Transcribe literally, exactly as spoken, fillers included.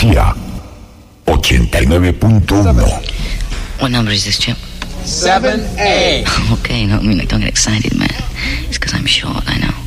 García, ochenta y nueve punto uno. What number is this, Chip? seven A. Okay, no, I mean, like, don't get excited, man. It's because I'm short, I know.